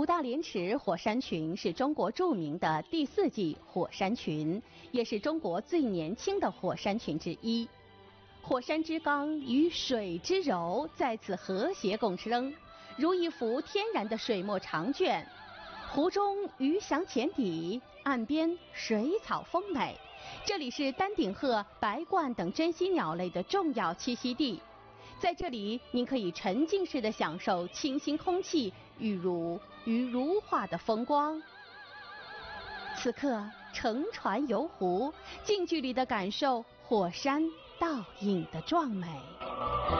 五大连池火山群是中国著名的第4纪火山群，也是中国最年轻的火山群之一。火山之刚与水之柔在此和谐共生，如一幅天然的水墨长卷。湖中鱼翔浅底，岸边水草丰美。这里是丹顶鹤、白鹳等珍稀鸟类的重要栖息地。在这里，您可以沉浸式地享受清新空气与如画的风光。此刻，乘船游湖，近距离地感受火山倒影的壮美。